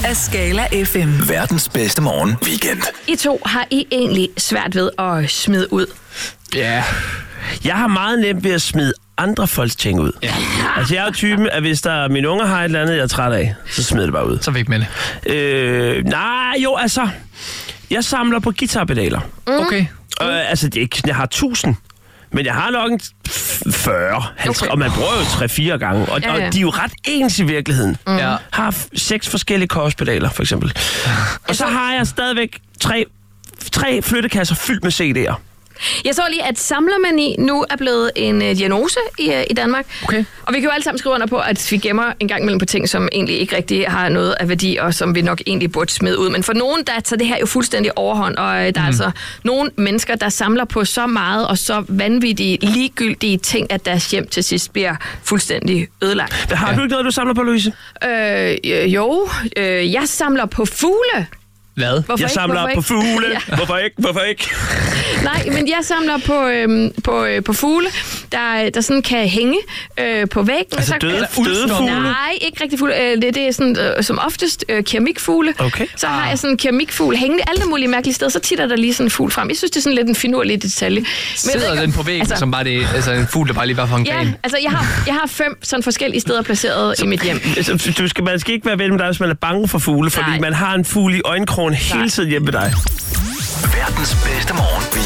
af Skala FM. Verdens bedste morgen weekend. I to har I egentlig svært ved at smide ud? Ja, jeg har meget nemt ved at smide andre folks ting ud. Ja. Altså, jeg er jo typen, at hvis der mine unger har et eller andet, jeg er træt af, så smider det bare ud. Så væk med det. Jeg samler på guitarpedaler. Okay. Altså, det er ikke, jeg har 1000. Men jeg har nok en 40, 50, okay. Og man bruger jo 3-4 gange. Og de er jo ret ens i virkeligheden. Ja. Har 6 forskellige korspedaler, for eksempel. Og så har jeg stadigvæk 3 flyttekasser fyldt med CD'er. Jeg så lige, at samlermani nu er blevet en diagnose i Danmark. Okay. Og vi kan jo alle sammen skrive under på, at vi gemmer en gang imellem på ting, som egentlig ikke rigtig har noget af værdi, og som vi nok egentlig burde smide ud. Men for nogen, der tager det her jo fuldstændig overhånd, og der er altså nogle mennesker, der samler på så meget og så vanvittige, ligegyldige ting, at deres hjem til sidst bliver fuldstændig ødelagt. Har du ikke noget, du samler på, Louise? Jeg samler på fugle. Hvad? Jeg samler på fugle. Ja. Hvorfor ikke? Nej, men jeg samler på fugle, der sådan kan hænge på væggen. Altså døde fugle? Nej, ikke rigtig fugle. Det er sådan, som oftest keramikfugle. Okay. Så har jeg sådan en keramikfugle hængende alle mulige mærkelige steder, så titter der lige sådan en fugl frem. Jeg synes, det er sådan lidt en finurlig detalje. Sidder den på væggen, som bare det, altså en fugl, der bare lige var for en gren? Ja, altså jeg har 5 sådan forskellige steder placeret i mit hjem. Man skal ikke være ven med dig, hvis man er bange for fugle, fordi man har en fugl i øjenkrogen hele tiden hjemme med dig. Verdens bedste morgen